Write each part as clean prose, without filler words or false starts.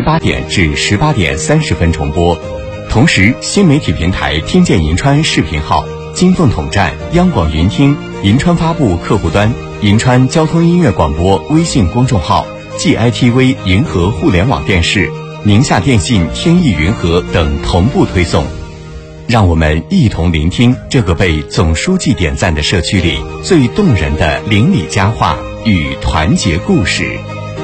18点至18点30分重播。同时，新媒体平台听见银川视频号、金凤统站、央广云听、银川发布客户端、银川交通音乐广播微信公众号、GITV 银河互联网电视、宁夏电信天翼云和等同步推送。让我们一同聆听这个被总书记点赞的社区里最动人的邻里佳话与团结故事。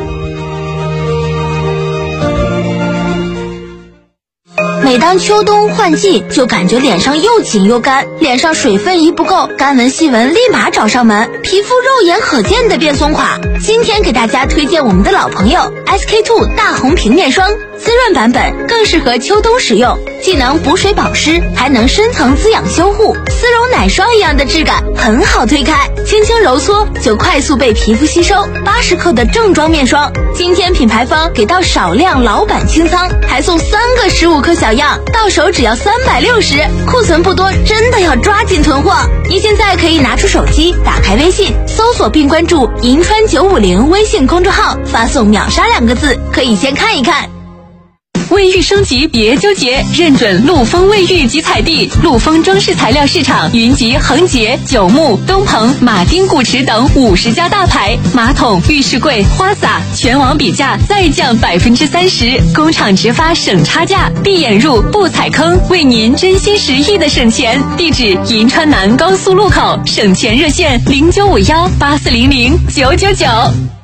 每当秋冬换季，就感觉脸上又紧又干，脸上水分一不够，干纹细纹立马找上门，皮肤肉眼可见的变松垮。今天给大家推荐我们的老朋友 SK2 大红平面霜，滋润版本更适合秋冬使用，既能补水保湿，还能深层滋养修护，丝绒奶霜一样的质感，很好推开，轻轻揉搓就快速被皮肤吸收。80克的正装面霜，今天品牌方给到少量老版清仓，还送3个15克小样，到手只要360，库存不多，真的要抓紧囤货。您现在可以拿出手机，打开微信，搜索并关注银川950微信公众号，发送秒杀2个字，可以先看一看。 卫浴升级别纠结，认准陆丰卫浴集采地，陆丰装饰材料市场云集恒洁、九牧、东鹏、马丁古驰等50家大牌，马桶、浴室柜、花洒全网比价再降30%，工厂直发省差价，闭眼入不踩坑，为您真心实意的省钱。地址银川南高速路口，省钱热线095184000999。